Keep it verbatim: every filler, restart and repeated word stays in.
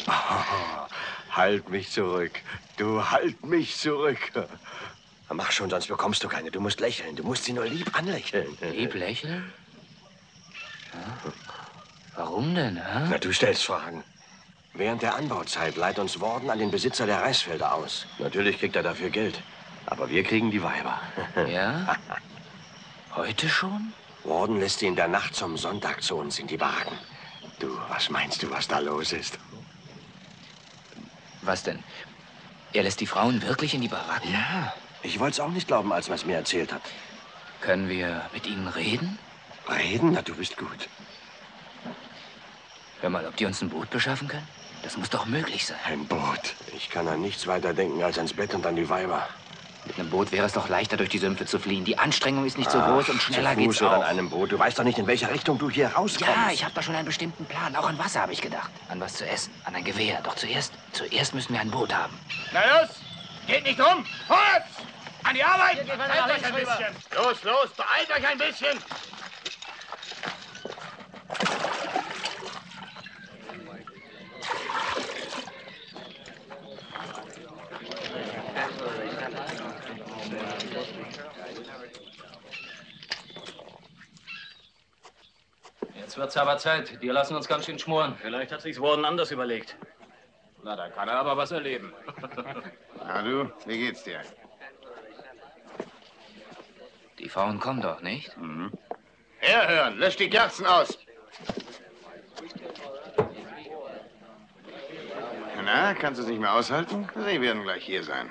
Oh, halt mich zurück. Du halt mich zurück. Mach schon, sonst bekommst du keine. Du musst lächeln. Du musst sie nur lieb anlächeln. Lieb lächeln? Ja. Warum denn, hä? Na, du stellst Fragen. Während der Anbauzeit leiht uns Worden an den Besitzer der Reisfelder aus. Natürlich kriegt er dafür Geld. Aber wir kriegen die Weiber. Ja? Heute schon? Worden lässt ihn in der Nacht zum Sonntag zu uns in die Baracken. Du, was meinst du, was da los ist? Was denn? Er lässt die Frauen wirklich in die Baracken? Ja. Ich wollte es auch nicht glauben, als man es mir erzählt hat. Können wir mit ihnen reden? Reden? Na, du bist gut. Hör mal, ob die uns ein Boot beschaffen können? Das muss doch möglich sein. Ein Boot? Ich kann an nichts weiter denken als ans Bett und an die Weiber. Mit einem Boot wäre es doch leichter, durch die Sümpfe zu fliehen. Die Anstrengung ist nicht so groß und schneller zu Fuß geht's oder auch. an einem Boot. Du weißt doch nicht, in welcher Richtung du hier rauskommst. Ja, ich habe da schon einen bestimmten Plan. Auch an Wasser habe ich gedacht. An was zu essen, an ein Gewehr. Doch zuerst, zuerst müssen wir ein Boot haben. Na los, geht nicht rum. Vorwärts! An die Arbeit! Beeilt euch ein bisschen. Los, los, beeilt euch ein bisschen. Jetzt wird's aber Zeit. Die lassen uns ganz schön schmoren. Vielleicht hat sich's Worden anders überlegt. Na, da kann er aber was erleben. Na du, wie geht's dir? Die Frauen kommen doch, nicht? Mhm. Herhören, löscht die Kerzen aus. Na, kannst du es nicht mehr aushalten? Sie werden gleich hier sein.